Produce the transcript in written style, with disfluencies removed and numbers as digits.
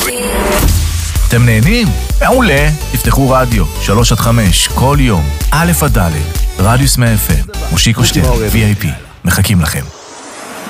אתם נהנים? מעולה. תפתחו רדיו 3-5 כל יום, א' עד ד', רדיוס 100 FM, מושיקו שטרן, VIP. מחכים לכם.